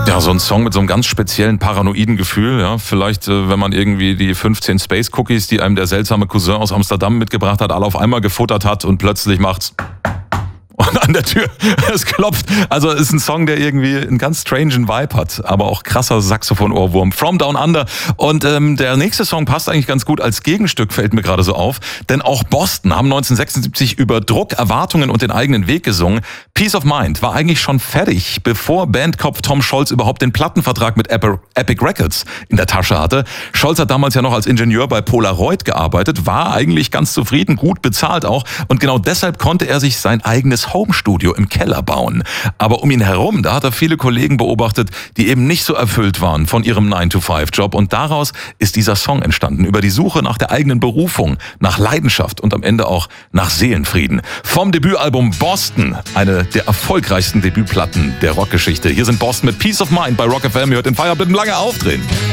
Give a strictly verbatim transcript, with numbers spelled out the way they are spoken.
Ja, so ein Song mit so einem ganz speziellen paranoiden Gefühl. Ja, vielleicht, äh, wenn man irgendwie die fünfzehn Space Cookies, die einem der seltsame Cousin aus Amsterdam mitgebracht hat, alle auf einmal gefuttert hat und plötzlich macht's und an der Tür, es klopft. Also es ist ein Song, der irgendwie einen ganz strangen Vibe hat, aber auch krasser Saxophon-Ohrwurm. From Down Under. Und ähm, der nächste Song passt eigentlich ganz gut als Gegenstück, fällt mir gerade so auf. Denn auch Boston haben neunzehnhundertsechsundsiebzig über Druck, Erwartungen und den eigenen Weg gesungen. Peace of Mind war eigentlich schon fertig, bevor Bandkopf Tom Scholz überhaupt den Plattenvertrag mit Epic Records in der Tasche hatte. Scholz hat damals ja noch als Ingenieur bei Polaroid gearbeitet, war eigentlich ganz zufrieden, gut bezahlt auch. Und genau deshalb konnte er sich sein eigenes Homestudio im Keller bauen. Aber um ihn herum, da hat er viele Kollegen beobachtet, die eben nicht so erfüllt waren von ihrem nine to five Job. Und daraus ist dieser Song entstanden, über die Suche nach der eigenen Berufung, nach Leidenschaft und am Ende auch nach Seelenfrieden. Vom Debütalbum Boston, eine der erfolgreichsten Debütplatten der Rockgeschichte. Hier sind Boston mit Peace of Mind bei Rock F M. Ihr hört den Feierabend lange aufdrehen.